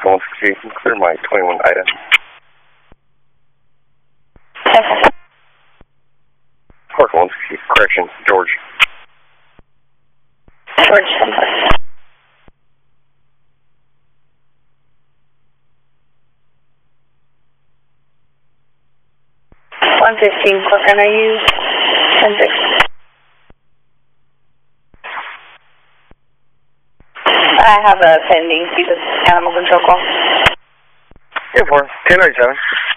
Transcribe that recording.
Parker 160, clear my 21 Ida. Parker 160, correction, George. George, 115, Parker, are you 10-6? I have a pending piece of animal control call. Yeah, 1097.